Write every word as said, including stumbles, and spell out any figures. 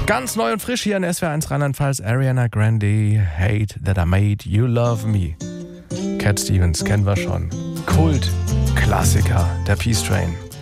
Ganz neu und frisch hier in S W R eins Rheinland-Pfalz. Ariana Grande, Hate That I Made You Love Me. Cat Stevens kennen wir schon. Kult, Klassiker, der Peace Train.